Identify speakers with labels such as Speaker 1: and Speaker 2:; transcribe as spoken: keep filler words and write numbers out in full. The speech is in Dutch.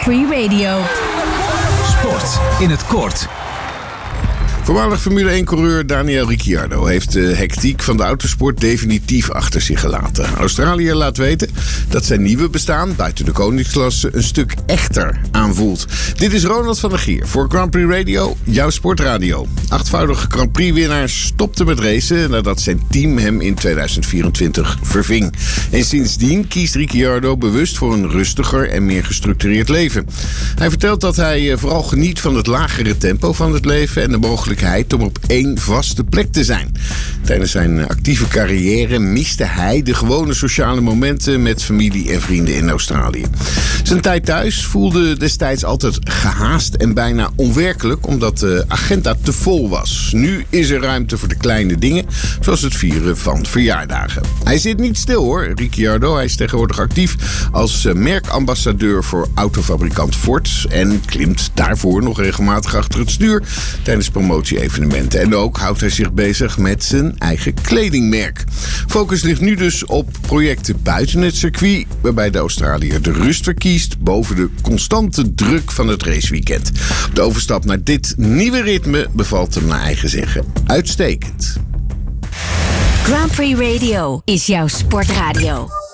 Speaker 1: Prix Radio.
Speaker 2: Sport in het kort.
Speaker 3: Voormalig Formule één-coureur Daniel Ricciardo heeft de hectiek van de autosport definitief achter zich gelaten. Australië laat weten dat zijn nieuwe bestaan buiten de koningsklasse een stuk echter aanvoelt. Dit is Ronald van der Gier voor Grand Prix Radio, jouw sportradio. Achtvoudige Grand Prix-winnaar stopte met racen nadat zijn team hem in tweeduizend vierentwintig verving. En sindsdien kiest Ricciardo bewust voor een rustiger en meer gestructureerd leven. Hij vertelt dat hij vooral geniet van het lagere tempo van het leven en de mogelijkheid om op één vaste plek te zijn. Tijdens zijn actieve carrière miste hij de gewone sociale momenten met familie en vrienden in Australië. Zijn tijd thuis voelde destijds altijd gehaast en bijna onwerkelijk, omdat de agenda te vol was. Nu is er ruimte voor de kleine dingen, zoals het vieren van verjaardagen. Hij zit niet stil hoor, Ricciardo. Hij is tegenwoordig actief als merkambassadeur voor autofabrikant Ford en klimt daarvoor nog regelmatig achter het stuur tijdens promotie-evenementen. En ook houdt hij zich bezig met zijn eigen kledingmerk. Focus ligt nu dus op projecten buiten het circuit, waarbij de Australiër de rust verkiest boven de constante druk van het raceweekend. De overstap naar dit nieuwe ritme bevalt hem naar eigen zeggen uitstekend.
Speaker 1: Grand Prix Radio is jouw sportradio.